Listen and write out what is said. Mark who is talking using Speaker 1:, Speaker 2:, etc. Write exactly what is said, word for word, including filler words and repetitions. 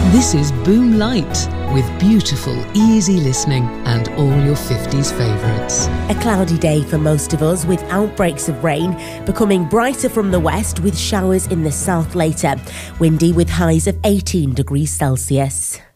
Speaker 1: This is Boom Light, with beautiful, easy listening and all your fifties favourites.
Speaker 2: A cloudy day for most of us, with outbreaks of rain, becoming brighter from the west with showers in the south later. Windy with highs of eighteen degrees Celsius.